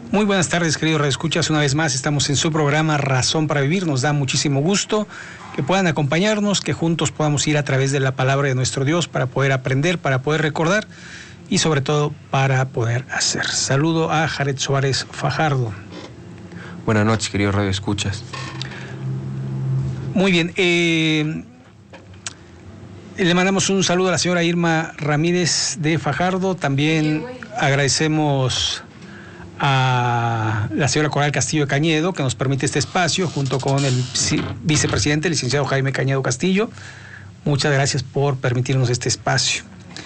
Muy buenas tardes, queridos radioescuchas. Una vez más estamos en su programa Razón para Vivir. Nos da muchísimo gusto que puedan acompañarnos, que juntos podamos ir a través de la palabra de nuestro Dios para poder aprender, para poder recordar y sobre todo para poder hacer. Saludo a Jared Suárez Fajardo. Buenas noches, queridos radioescuchas. Muy bien. Le mandamos un saludo a la señora Irma Ramírez de Fajardo. También agradecemos a la señora Coral Castillo de Cañedo, que nos permite este espacio, junto con el vicepresidente, el licenciado Jaime Cañedo Castillo. Muchas gracias por permitirnos este espacio.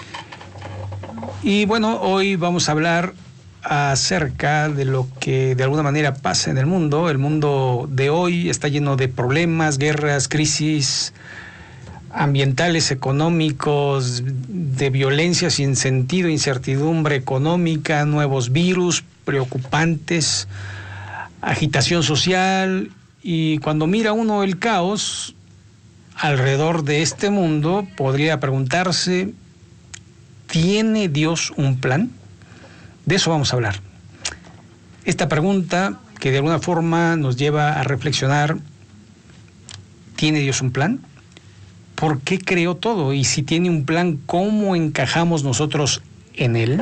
Y bueno, hoy vamos a hablar acerca de lo que de alguna manera pasa en el mundo. El mundo de hoy está lleno de problemas, guerras, crisis ambientales, económicos, de violencia sin sentido, incertidumbre económica, nuevos virus preocupantes, agitación social, y cuando mira uno el caos alrededor de este mundo, podría preguntarse, ¿tiene Dios un plan? De eso vamos a hablar. Esta pregunta que de alguna forma nos lleva a reflexionar, ¿tiene Dios un plan? ¿Por qué creó todo? Y si tiene un plan, ¿cómo encajamos nosotros en él?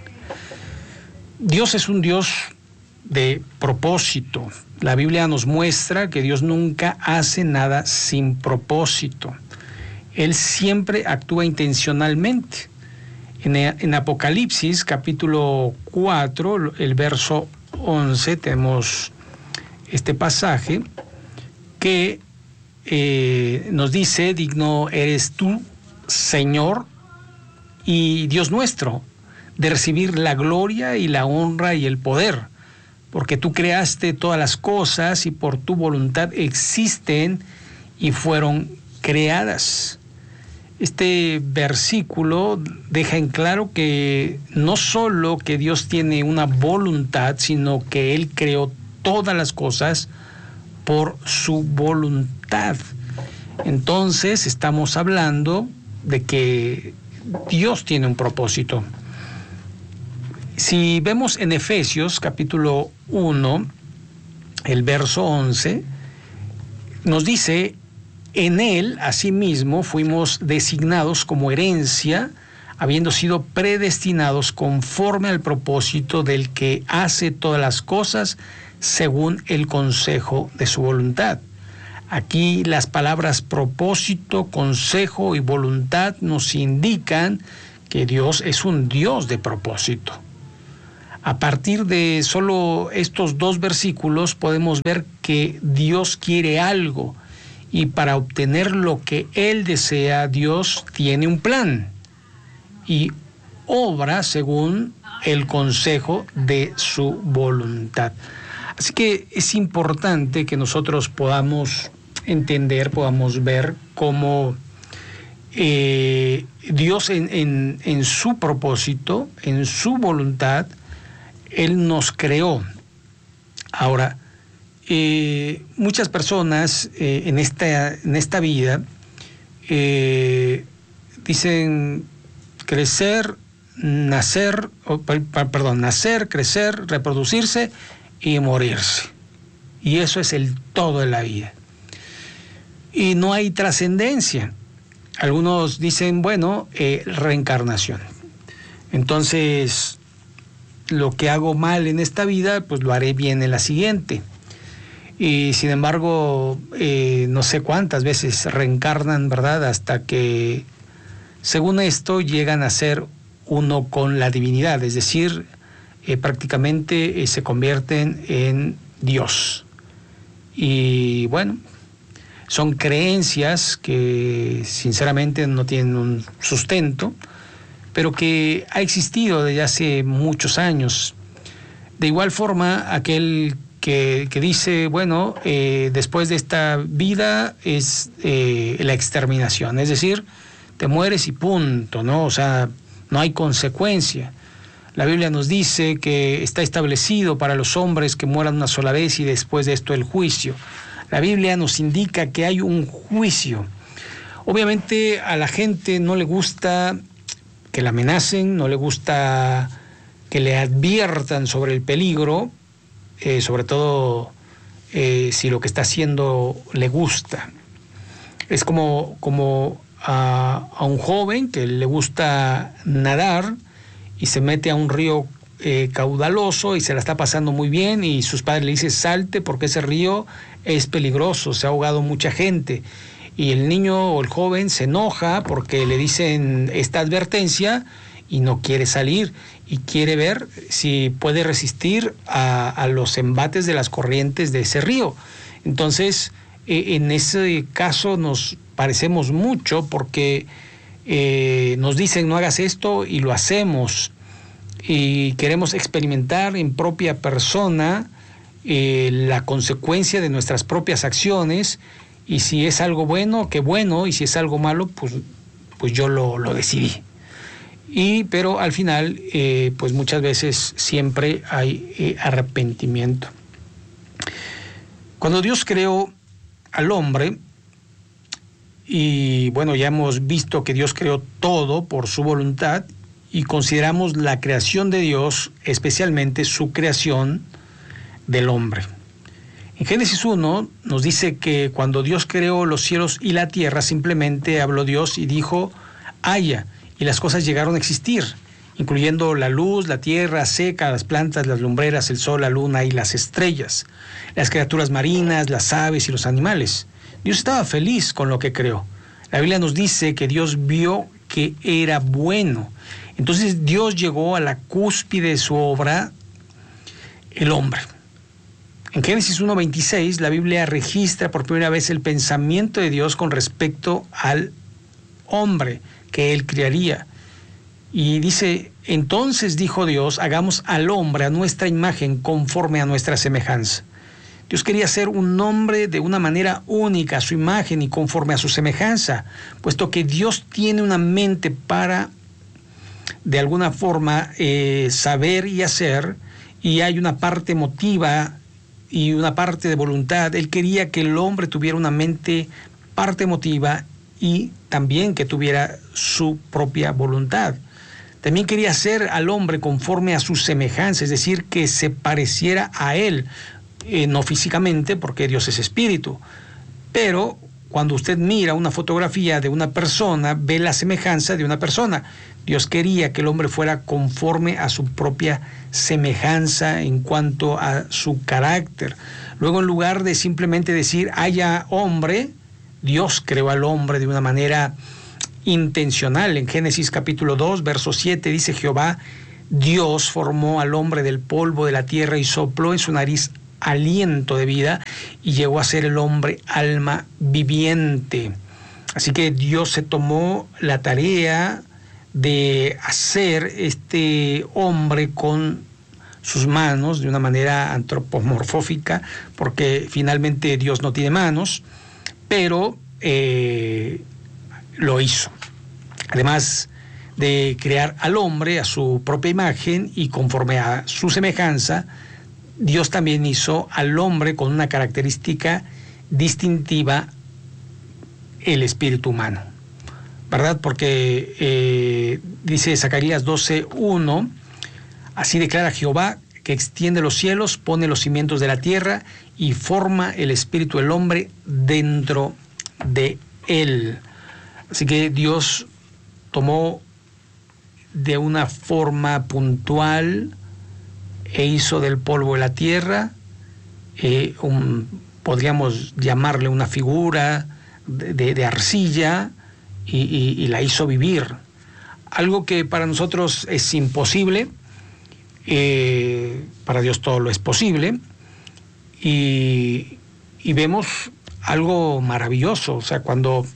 Dios es un Dios de propósito. La Biblia nos muestra que Dios nunca hace nada sin propósito. Él siempre actúa intencionalmente. En Apocalipsis, capítulo 4, el verso 11, tenemos este pasaje que nos dice: digno eres tú, Señor y Dios nuestro, de recibir la gloria y la honra y el poder, porque tú creaste todas las cosas y por tu voluntad existen y fueron creadas. Este versículo deja en claro que no solo que Dios tiene una voluntad, sino que Él creó todas las cosas por su voluntad. Entonces estamos hablando de que Dios tiene un propósito. Si vemos en Efesios capítulo 1, el verso 11, nos dice: en Él, asimismo, fuimos designados como herencia, habiendo sido predestinados conforme al propósito del que hace todas las cosas según el consejo de su voluntad. Aquí las palabras propósito, consejo y voluntad nos indican que Dios es un Dios de propósito. A partir de solo estos dos versículos podemos ver que Dios quiere algo, y para obtener lo que Él desea, Dios tiene un plan y obra según el consejo de su voluntad. Así que es importante que nosotros podamos entender, podamos ver cómo Dios en su propósito, en su voluntad, Él nos creó. Ahora, muchas personas en esta vida dicen nacer, crecer, reproducirse y morirse. Y eso es el todo de la vida. Y no hay trascendencia. Algunos dicen, bueno, reencarnación. Entonces, lo que hago mal en esta vida, pues lo haré bien en la siguiente. Y sin embargo, no sé cuántas veces reencarnan, ¿verdad? Hasta que, según esto, llegan a ser uno con la divinidad, es decir, prácticamente se convierten en Dios. Y bueno, son creencias que sinceramente no tienen un sustento, pero que ha existido desde hace muchos años. De igual forma, aquel que dice, bueno, después de esta vida es la exterminación, es decir, te mueres y punto, ¿no? O sea, no hay consecuencia. La Biblia nos dice que está establecido para los hombres que mueran una sola vez y después de esto el juicio. La Biblia nos indica que hay un juicio. Obviamente a la gente no le gusta que la amenacen, no le gusta que le adviertan sobre el peligro, sobre todo si lo que está haciendo le gusta. Es como a un joven que le gusta nadar y se mete a un río caudaloso y se la está pasando muy bien y sus padres le dicen salte porque ese río es peligroso, se ha ahogado mucha gente. Y el niño o el joven se enoja porque le dicen esta advertencia y no quiere salir y quiere ver si puede resistir a los embates de las corrientes de ese río. Entonces, en ese caso nos parecemos mucho porque nos dicen no hagas esto y lo hacemos y queremos experimentar en propia persona la consecuencia de nuestras propias acciones y si es algo bueno, qué bueno, y si es algo malo, pues yo lo decidí. Pero al final, pues muchas veces siempre hay arrepentimiento. Cuando Dios creó al hombre, y bueno, ya hemos visto que Dios creó todo por su voluntad y consideramos la creación de Dios, especialmente su creación del hombre. En Génesis 1 nos dice que cuando Dios creó los cielos y la tierra, simplemente habló Dios y dijo, haya, y las cosas llegaron a existir, incluyendo la luz, la tierra seca, las plantas, las lumbreras, el sol, la luna y las estrellas, las criaturas marinas, las aves y los animales. Dios estaba feliz con lo que creó. La Biblia nos dice que Dios vio que era bueno. Entonces Dios llegó a la cúspide de su obra, el hombre. En Génesis 1:26 la Biblia registra por primera vez el pensamiento de Dios con respecto al hombre que él crearía. Y dice, entonces dijo Dios, hagamos al hombre a nuestra imagen conforme a nuestra semejanza. Dios quería hacer un hombre de una manera única, a su imagen y conforme a su semejanza, puesto que Dios tiene una mente para, de alguna forma, saber y hacer, y hay una parte emotiva y una parte de voluntad. Él quería que el hombre tuviera una mente, parte emotiva, y también que tuviera su propia voluntad. También quería hacer al hombre conforme a su semejanza, es decir, que se pareciera a él, no físicamente, porque Dios es espíritu, pero cuando usted mira una fotografía de una persona, ve la semejanza de una persona. Dios quería que el hombre fuera conforme a su propia semejanza en cuanto a su carácter. Luego, en lugar de simplemente decir haya hombre, Dios creó al hombre de una manera intencional. En Génesis capítulo 2, verso 7 dice, Jehová Dios formó al hombre del polvo de la tierra y sopló en su nariz aliento de vida y llegó a ser el hombre alma viviente. Así que Dios se tomó la tarea de hacer este hombre con sus manos de una manera antropomorfófica, porque finalmente Dios no tiene manos, pero lo hizo. Además de crear al hombre a su propia imagen y conforme a su semejanza, Dios también hizo al hombre con una característica distintiva, el espíritu humano, ¿verdad? Porque dice Zacarías 12:1, así declara Jehová que extiende los cielos, pone los cimientos de la tierra y forma el espíritu del hombre dentro de él. Así que Dios tomó de una forma puntual e hizo del polvo de la tierra, podríamos llamarle una figura de arcilla, y la hizo vivir. Algo que para nosotros es imposible, para Dios todo lo es posible, y vemos algo maravilloso. O sea, cuando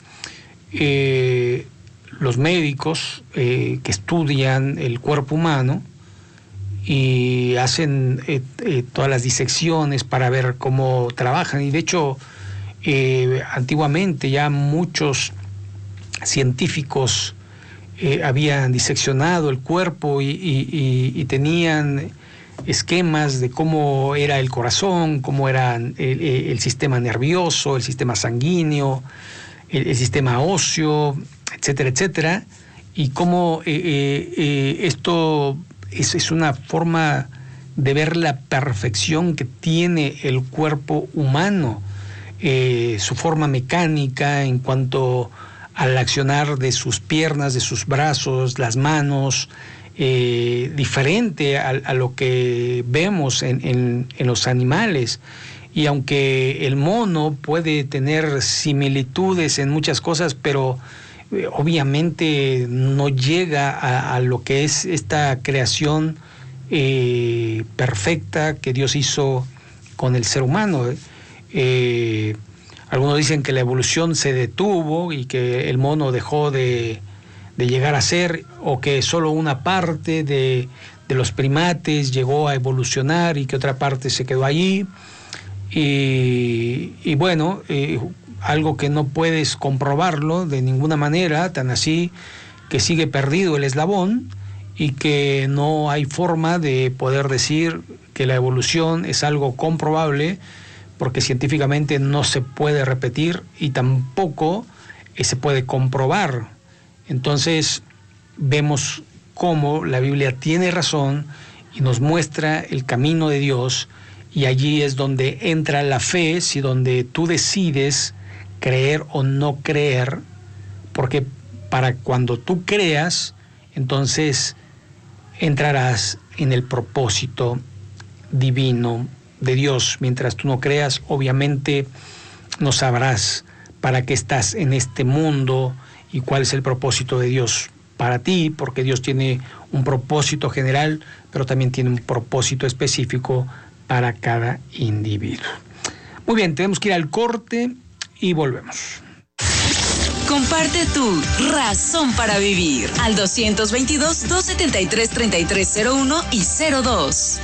los médicos que estudian el cuerpo humano y hacen todas las disecciones para ver cómo trabajan, y de hecho antiguamente ya muchos científicos habían diseccionado el cuerpo y tenían esquemas de cómo era el corazón, cómo era el sistema nervioso, el sistema sanguíneo, el sistema óseo, etcétera, etcétera, y cómo esto es una forma de ver la perfección que tiene el cuerpo humano, su forma mecánica en cuanto al accionar de sus piernas, de sus brazos, las manos, diferente a lo que vemos en los animales. Y aunque el mono puede tener similitudes en muchas cosas, pero obviamente no llega a lo que es esta creación perfecta que Dios hizo con el ser humano. Algunos dicen que la evolución se detuvo y que el mono dejó de llegar a ser, o que solo una parte de los primates llegó a evolucionar y que otra parte se quedó allí. Y bueno, algo que no puedes comprobarlo de ninguna manera, tan así que sigue perdido el eslabón y que no hay forma de poder decir que la evolución es algo comprobable, porque científicamente no se puede repetir y tampoco se puede comprobar. Entonces vemos cómo la Biblia tiene razón y nos muestra el camino de Dios, y allí es donde entra la fe, si donde tú decides creer o no creer, porque para cuando tú creas, entonces entrarás en el propósito divino de Dios. Mientras tú no creas, obviamente no sabrás para qué estás en este mundo y cuál es el propósito de Dios para ti, porque Dios tiene un propósito general, pero también tiene un propósito específico para cada individuo. Muy bien, tenemos que ir al corte y volvemos. Comparte tu razón para vivir al 222-273-3301 y 02.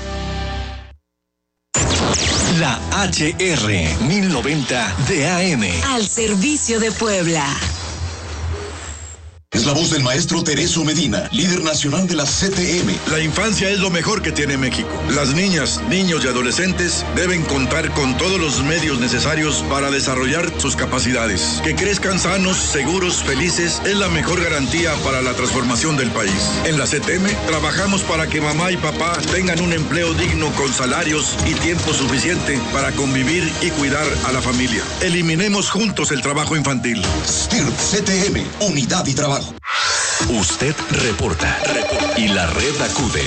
La HR 1090 de AM. Al servicio de Puebla. Es la voz del maestro Tereso Medina, líder nacional de la CTM. La infancia es lo mejor que tiene México. Las niñas, niños y adolescentes deben contar con todos los medios necesarios para desarrollar sus capacidades. Que crezcan sanos, seguros, felices es la mejor garantía para la transformación del país. En la CTM trabajamos para que mamá y papá tengan un empleo digno con salarios y tiempo suficiente para convivir y cuidar a la familia. Eliminemos juntos el trabajo infantil. STIRP CTM, unidad y trabajo. Usted reporta y la red acude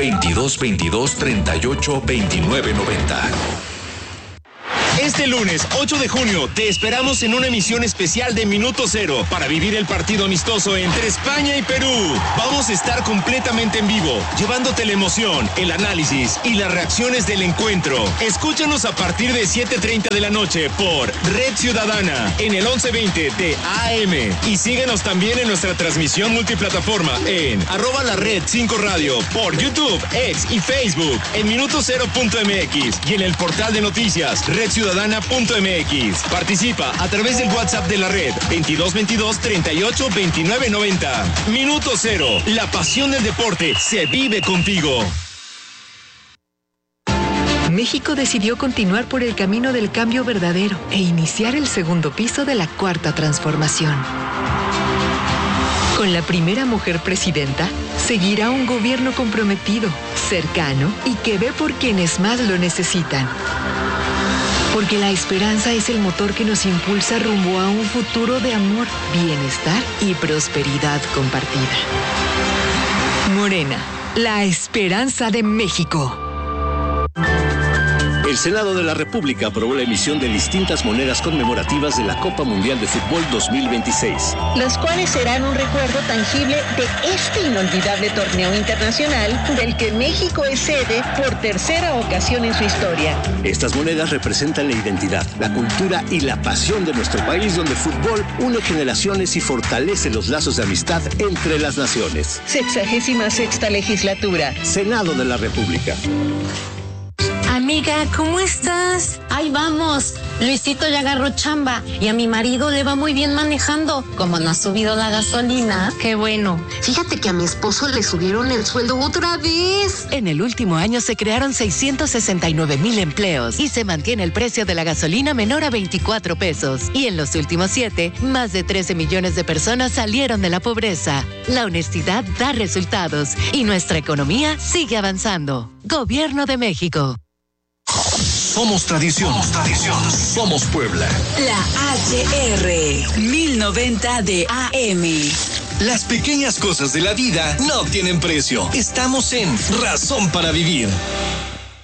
2222-382990. Este lunes 8 de junio te esperamos en una emisión especial de Minuto Cero para vivir el partido amistoso entre España y Perú. Vamos a estar completamente en vivo, llevándote la emoción, el análisis y las reacciones del encuentro. Escúchanos a partir de 7:30 de la noche por Red Ciudadana en el 1120 de AM. Y síguenos también en nuestra transmisión multiplataforma en @lared5radio por YouTube, X y Facebook, en minutocero.mx y en el portal de noticias redciudadana.mx. Participa a través del WhatsApp de la red 2222-382990. Minuto Cero, la pasión del deporte se vive contigo. México decidió continuar por el camino del cambio verdadero e iniciar el segundo piso de la cuarta transformación. Con la primera mujer presidenta, seguirá un gobierno comprometido, cercano y que ve por quienes más lo necesitan. Porque la esperanza es el motor que nos impulsa rumbo a un futuro de amor, bienestar y prosperidad compartida. Morena, la esperanza de México. El Senado de la República aprobó la emisión de distintas monedas conmemorativas de la Copa Mundial de Fútbol 2026. Los cuales serán un recuerdo tangible de este inolvidable torneo internacional del que México es sede por tercera ocasión en su historia. Estas monedas representan la identidad, la cultura y la pasión de nuestro país, donde el fútbol une generaciones y fortalece los lazos de amistad entre las naciones. 66ª legislatura. Senado de la República. Amiga, ¿cómo estás? Ahí vamos. Luisito ya agarró chamba y a mi marido le va muy bien manejando. Como no ha subido la gasolina. Qué bueno. Fíjate que a mi esposo le subieron el sueldo otra vez. En el último año se crearon 669,000 empleos y se mantiene el precio de la gasolina menor a 24 pesos. Y en los últimos 7, más de 13 millones de personas salieron de la pobreza. La honestidad da resultados y nuestra economía sigue avanzando. Gobierno de México. Somos tradición. Somos Puebla. La HR 1090 de AM. Las pequeñas cosas de la vida no tienen precio. Estamos en Razón para Vivir.